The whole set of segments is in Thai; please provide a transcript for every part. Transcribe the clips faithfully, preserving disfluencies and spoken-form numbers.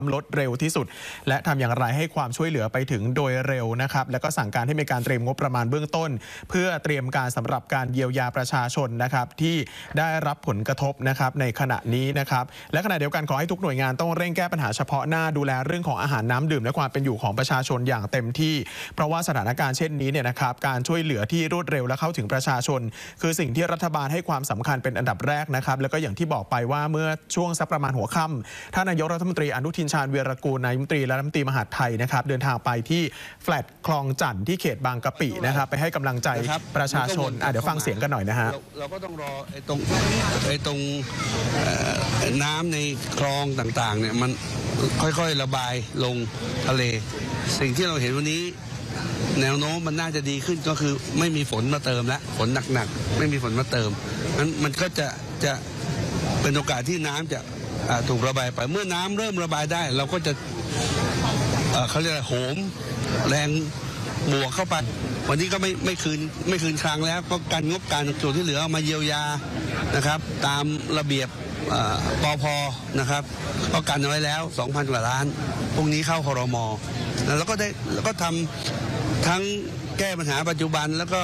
ลดเร็วที่สุดและทำอย่างไรให้ความช่วยเหลือไปถึงโดยเร็วนะครับและก็สั่งการให้มีการเตรียมงบประมาณเบื้องต้นเพื่อเตรียมการสำหรับการเยียวยาประชาชนนะครับที่ได้รับผลกระทบนะครับในขณะนี้นะครับและขณะเดียวกันขอให้ทุกหน่วยงานต้องเร่งแก้ปัญหาเฉพาะหน้าดูแลเรื่องของอาหารน้ำดื่มและความเป็นอยู่ของประชาชนอย่างเต็มที่เพราะว่าสถานการณ์เช่นนี้เนี่ยนะครับการช่วยเหลือที่รวดเร็วและเข้าถึงประชาชนคือสิ่งที่รัฐบาลให้ความสำคัญเป็นอันดับแรกนะครับแล้วก็อย่างที่บอกไปว่าเมื่อช่วงสักประมาณหัวค่ำท่านนายกรัฐมนตรีอนุทินชาญวีรกูลนายกรัฐมนตรีและรัฐมนตรีมหาดไทยนะครับเดินทางไปที่แฟลตคลองจันทร์ที่เขตบางกะปินะครับไปให้กำลังใจประชาชนเดี๋ยวฟังเสียงกันหน่อยนะฮะเราก็ต้องรอไอ้ตรงไอ้ตรงน้ำในคลองต่างๆเนี่ยมันค่อยๆระบายลงทะเลสิ่งที่เราเห็นวันนี้แนวโน้มมันน่าจะดีขึ้นก็คือไม่มีฝนมาเติมแล้วฝนหนักๆไม่มีฝนมาเติมนั้นมันก็จะจะเป็นโอกาสที่น้ำจะถูกระบายไปเมื่อน้ำเริ่มระบายได้เราก็จะเขาเรียกโหมแรงบวกเข้าไปวันนี้ก็ไม่ไม่คืนไม่คืนคลังแล้วก็การงบการส่วนที่เหลือมาเยียวยานะครับตามระเบียบปพนะครับก็กันเอาไว้แล้ว สองพัน กว่าล้านพรุ่งนี้เข้าครม.แล้วก็ได้แล้วก็ทำทั้งแก้ปัญหาปัจจุบันแล้วก็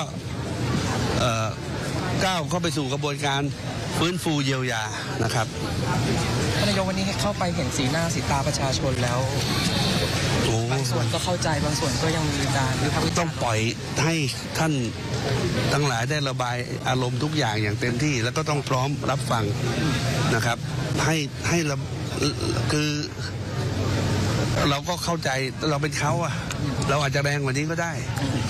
ก้าวเข้าไปสู่กระบวนการฟื้นฟูเยียวยานะครับท่านนายกวันนี้ให้เข้าไปเห็นสีหน้าสีตาประชาชนแล้วบางส่วนก็เข้าใจบางส่วนก็ยังมีการต้องปล่อยให้ท่านทั้งหลายได้ระบายอารมณ์ทุกอย่างอย่างเต็มที่แล้วก็ต้องพร้อมรับฟังนะครับให้ให้เราคือเราก็เข้าใจเราเป็นเขาอะเราอาจจะแรงกว่านี้ก็ได้